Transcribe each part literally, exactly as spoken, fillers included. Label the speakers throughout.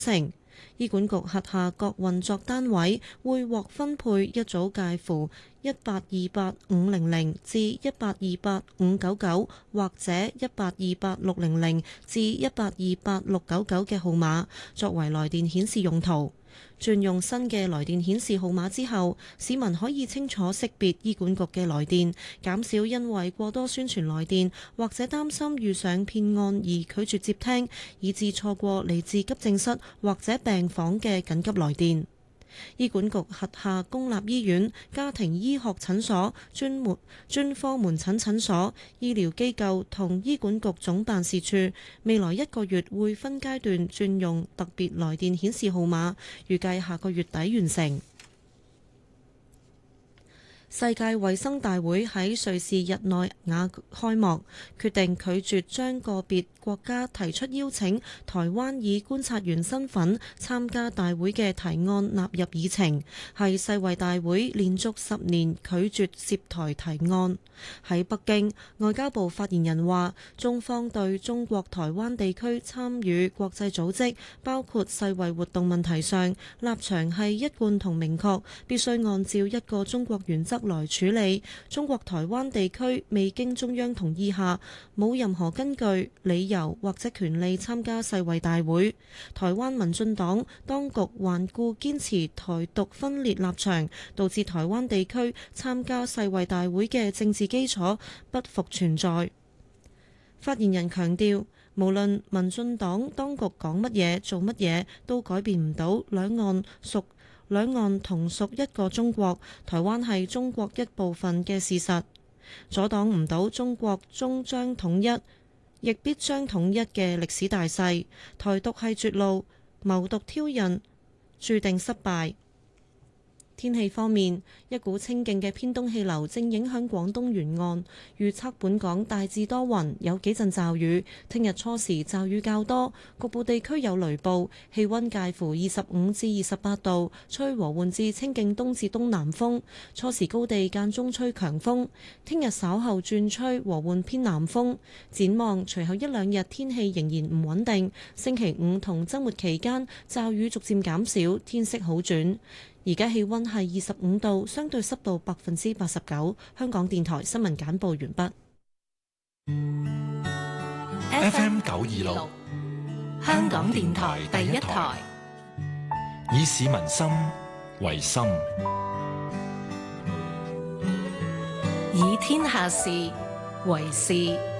Speaker 1: 程。醫管局轄下各運作單位會獲分配一組介乎一八二八五零零至一八二八五九九或者一八二八六零零至一八二八六九九嘅號碼，作為來電顯示用途。轉用新嘅來電顯示號碼之後，市民可以清楚識別醫管局嘅來電，減少因為過多宣傳來電或者擔心遇上騙案而拒絕接聽，以致錯過嚟自急症室或者病房嘅緊急來電。醫管局轄下公立醫院、家庭醫學診所、專門專科門診診所、醫療機構同醫管局總辦事處，未來一個月會分階段轉用特別來電顯示號碼，預計下個月底完成。世界衛生大會喺瑞士日內瓦開幕，決定拒絕將個別國家提出邀請台灣以觀察員身份參加大會嘅提案納入議程，係世衛大會連續十年拒絕涉台提案。喺北京，外交部發言人話，中方對中國台灣地區參與國際組織，包括世衛活動問題上，立場係一貫同明確，必須按照一個中國原則來處理。中國台灣地區未經中央同意下，冇任何根據、理由或者權利參加世衛大會。台灣民進黨當局頑固堅持台獨分裂立場，導致台灣地區參加世衛大會嘅政治基礎不復存在。發言人強調，無論民進黨當局講乜嘢、做乜嘢，都改變唔到兩岸屬兩岸同屬一個中國，台灣係中國一部分嘅事實，阻擋唔到中國終將統一，亦必將統一嘅歷史大勢。台獨係絕路，謀獨挑釁，注定失敗。天氣方面，一股清勁嘅偏東氣流正影響廣東沿岸，預測本港大致多雲，有幾陣驟雨。聽日初時驟雨較多，局部地區有雷暴，氣溫介乎二十五至二十八度，吹和緩至清勁東至東南風，初時高地間中吹強風。聽日稍後轉吹和緩偏南風。展望隨後一兩日天氣仍然唔穩定，星期五同週末期間驟雨逐漸減少，天色好轉。而家氣溫係二十五度，相對濕度百分之八十九。香港電台新聞簡報完畢。
Speaker 2: F M 九二六，香港電台第一台，以市民心為心，
Speaker 3: 以天下事為事。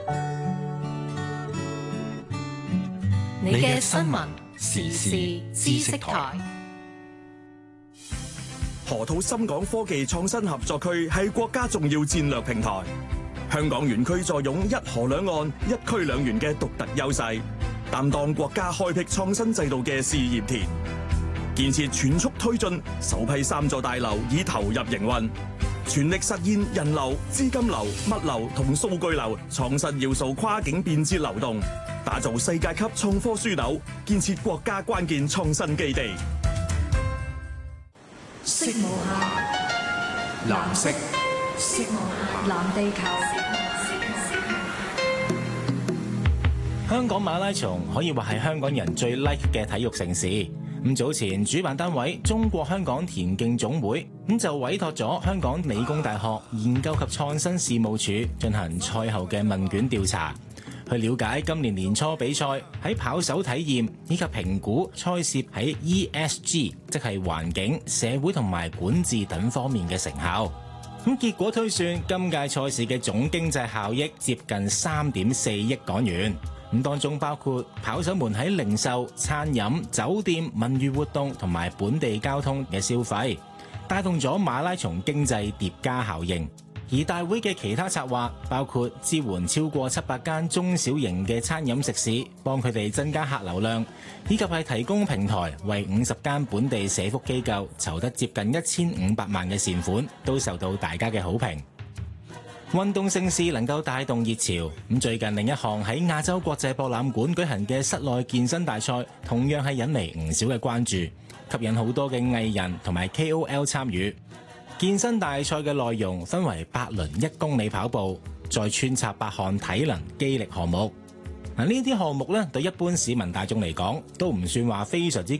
Speaker 3: 你嘅新聞時事知識台。
Speaker 4: 河套深港科技創新合作區係國家重要戰略平台，香港園區坐擁一河兩岸、一區兩園嘅獨特優勢，擔當國家開闢創新制度嘅試驗田。建設全速推進，首批三座大樓已投入營運，全力實現人流、資金流、物流同數據流創新要素跨境便捷流動，打造世界級創科樞紐，建設國家關鍵創新基地。
Speaker 3: 色無限，
Speaker 2: 藍色，
Speaker 3: 色無限，藍地球。
Speaker 5: 香港馬拉松可以話係香港人最 like 嘅體育盛事。咁早前主辦單位中國香港田徑總會咁就委託咗香港理工大學研究及創新事務處進行賽後嘅問卷調查，去了解今年年初比賽喺跑手體驗以及評估賽事喺 E S G， 即係環境、社會同埋管治等方面嘅成效。咁結果推算今屆賽事嘅總經濟效益接近三點四億港元。咁當中包括跑手們喺零售、餐飲、酒店、文娛活動同埋本地交通嘅消費，帶動咗馬拉松經濟疊加效應。而大會嘅其他策劃包括支援超過七百間中小型嘅餐飲食肆，幫佢哋增加客流量，以及係提供平台為五十間本地社福機構籌得接近一千五百萬嘅善款，都受到大家嘅好評。運動盛事能夠帶動熱潮，咁最近另一項喺亞洲國際博覽館舉行嘅室內健身大賽，同樣係引嚟唔少嘅關注，吸引好多嘅藝人同埋 K O L 參與。健身大賽嘅內容分為八輪一公里跑步，再穿插八項體能肌力項目。 嗱，呢啲項目咧對一般市民大眾嚟講都唔算話非常之